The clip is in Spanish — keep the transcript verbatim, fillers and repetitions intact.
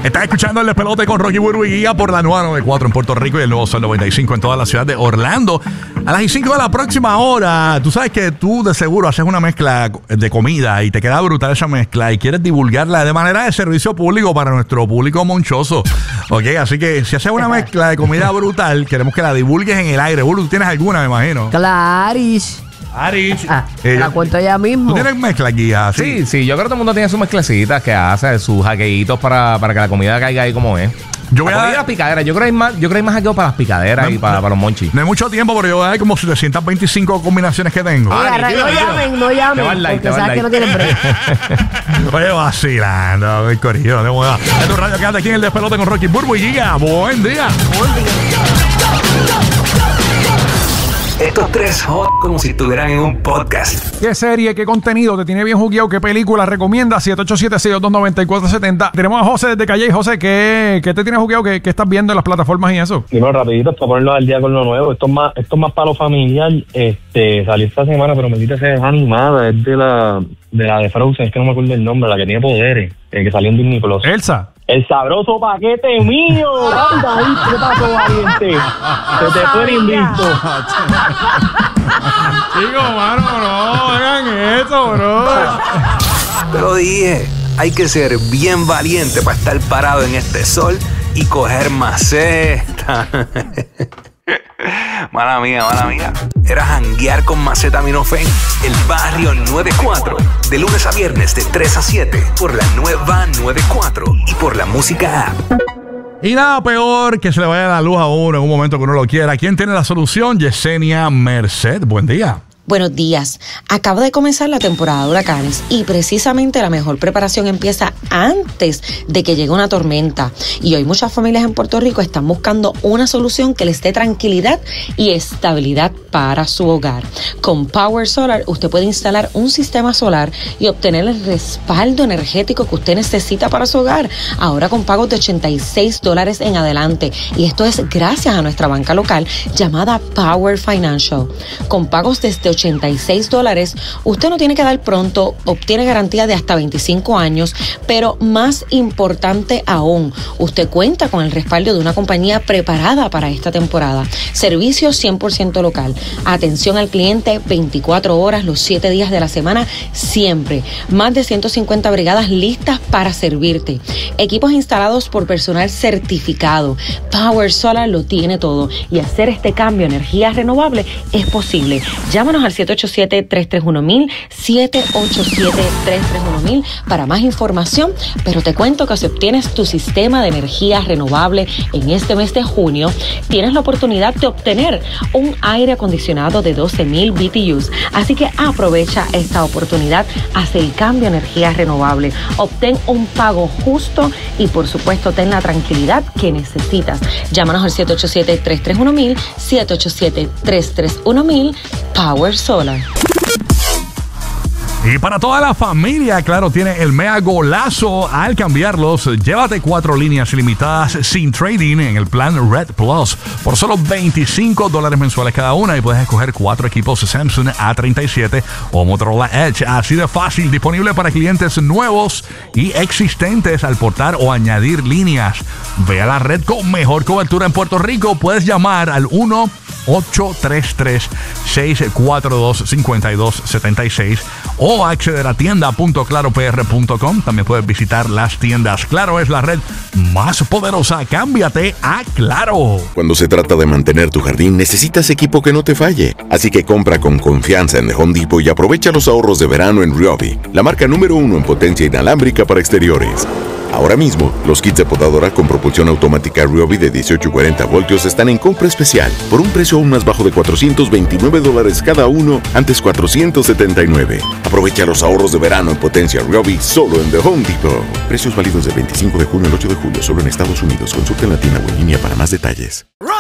Estás escuchando el despelote con Rocky Burbu y Giga por la nueva noventa y cuatro en Puerto Rico y el nuevo Sol noventa y cinco en toda la ciudad de Orlando. A las cinco de la próxima hora, tú sabes que tú de seguro haces una mezcla de comida y te queda brutal esa mezcla y quieres divulgarla de manera de servicio público para nuestro público monchoso. Ok, así que si haces una mezcla de comida brutal, queremos que la divulgues en el aire. Burbu, ¿tú tienes alguna, me imagino? Clarish. Arish. Ah, eh, la cuento ya mismo. ¿Tú tienes mezcla aquí? ¿Sí? Sí, sí, yo creo que todo el mundo tiene sus mezclecitas que hace, sus hackeitos para, para que la comida caiga ahí como es. Yo voy la a comida y las picaderas. Yo creo que hay más, yo creo que hay más hackeo para las picaderas no, y para, no, para los monchis. No hay mucho tiempo, pero yo hay como setecientas veinticinco combinaciones que tengo. Mira, Ah, no llamen, no llamen, te va el like, porque te va el sabes que no like. tienen break. Oye, vacilando, el corillo, de moda. Es tu radio, quédate aquí en el despelote con Rocky Burbu y Giga. Buen día. Estos tres hot como si estuvieran en un podcast. ¿Qué serie, qué contenido te tiene bien jugueado? ¿Qué película recomienda? siete ocho siete, seis dos dos, nueve cuatro siete cero. Tenemos a José desde Calle. José, ¿qué, qué te tiene jugueado? ¿Qué, ¿Qué estás viendo en las plataformas y eso? Primero, rapidito, para ponerlo al día con lo nuevo. Esto es más, esto es más para lo familiar. Este, salió esta semana, pero me quita ser animada. Es de la, de la de Frozen, es que no me acuerdo el nombre, la que tiene poderes, eh, que salió en Disney Plus. Elsa. El sabroso paquete mío. Anda, ahí, ¿qué pasó, valiente? Se te fue el invicto. Chico, mano, no hagan eso, bro. Pero dije, hay que ser bien valiente para estar parado en este sol y coger maceta. Mala mía, mala mía. Era janguear con Macetaminofen, el barrio noventa y cuatro. De lunes a viernes de tres a siete por la nueva noventa y cuatro y por la música app. Y nada peor que se le vaya la luz a uno en un momento que uno lo quiera. ¿Quién tiene la solución? Yesenia Merced. Buen día. Buenos días. Acaba de comenzar la temporada de huracanes y precisamente la mejor preparación empieza antes de que llegue una tormenta. Y hoy muchas familias en Puerto Rico están buscando una solución que les dé tranquilidad y estabilidad para su hogar. Con Power Solar usted puede instalar un sistema solar y obtener el respaldo energético que usted necesita para su hogar. Ahora con pagos de ochenta y seis dólares en adelante. Y esto es gracias a nuestra banca local llamada Power Financial. Con pagos desde ochenta y seis dólares, usted no tiene que dar pronto, obtiene garantía de hasta veinticinco años, pero más importante aún, usted cuenta con el respaldo de una compañía preparada para esta temporada. Servicio cien por ciento local, atención al cliente veinticuatro horas los siete días de la semana, siempre. Más de ciento cincuenta brigadas listas para servirte. Equipos instalados por personal certificado. Power Solar lo tiene todo y hacer este cambio a energía renovable es posible. Llámanos al siete ocho siete, tres tres uno, mil, siete ocho siete, tres tres uno, mil para más información, pero te cuento que si obtienes tu sistema de energía renovable en este mes de junio, tienes la oportunidad de obtener un aire acondicionado de doce mil B T Us, así que aprovecha esta oportunidad, haz el cambio a energía renovable, obtén un pago justo y por supuesto ten la tranquilidad que necesitas. Llámanos al siete ocho siete, tres tres uno, mil, siete ocho siete, tres tres uno, mil, Power Solar. Y para toda la familia, claro, tiene el mega golazo al cambiarlos. Llévate cuatro líneas ilimitadas sin trading en el plan Red Plus por solo veinticinco dólares mensuales cada una y puedes escoger cuatro equipos Samsung A treinta y siete o Motorola Edge. Así de fácil, disponible para clientes nuevos y existentes al portar o añadir líneas. Ve a la red con mejor cobertura en Puerto Rico. Puedes llamar al uno ocho tres tres, seis cuatro dos, cinco dos siete seis o acceder a tienda punto claro p r punto com. También puedes visitar las tiendas. Claro es la red más poderosa. Cámbiate a Claro. Cuando se trata de mantener tu jardín, necesitas equipo que no te falle. Así que compra con confianza en The Home Depot y aprovecha los ahorros de verano en Ryobi, la marca número uno en potencia inalámbrica para exteriores. Ahora mismo, los kits de podadora con propulsión automática Ryobi de dieciocho y cuarenta voltios están en compra especial por un precio aún más bajo de cuatrocientos veintinueve dólares cada uno, antes cuatrocientos setenta y nueve. Aprovecha los ahorros de verano en potencia Ryobi solo en The Home Depot. Precios válidos del veinticinco de junio al ocho de julio solo en Estados Unidos. Consulta en la tienda o en línea para más detalles.